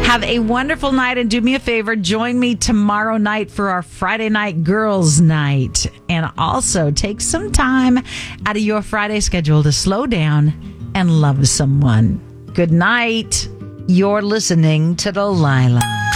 Have a wonderful night, and do me a favor, join me tomorrow night for our Friday night girls' night. And also take some time out of your Friday schedule to slow down and love someone. Good night. You're listening to Delilah.